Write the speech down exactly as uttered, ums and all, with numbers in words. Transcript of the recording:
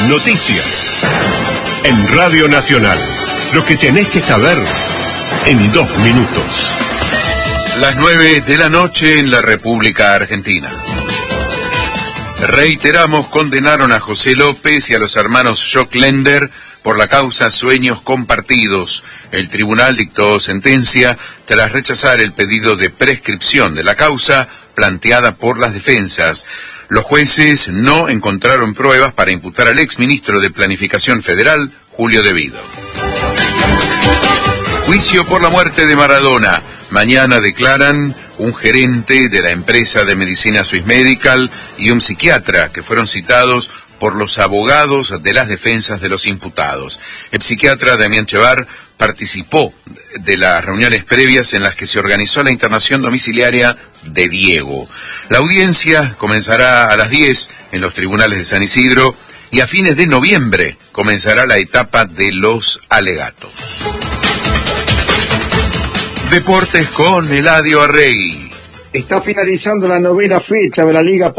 Noticias. En Radio Nacional. Lo que tenés que saber en dos minutos. Las nueve de la noche en la República Argentina. Reiteramos, condenaron a José López y a los hermanos Joclender por la causa Sueños Compartidos. El tribunal dictó sentencia tras rechazar el pedido de prescripción de la causa planteada por las defensas. Los jueces no encontraron pruebas para imputar al exministro de Planificación Federal, Julio De Vido. Juicio por la muerte de Maradona. Mañana declaran un gerente de la empresa de medicina Swiss Medical y un psiquiatra que fueron citados por los abogados de las defensas de los imputados. El psiquiatra Damián Chevar participó de las reuniones previas en las que se organizó la internación domiciliaria de Diego. La audiencia comenzará a las diez en los tribunales de San Isidro y a fines de noviembre comenzará la etapa de los alegatos. Deportes con Eladio Arrey. Está finalizando la novena fecha de la Liga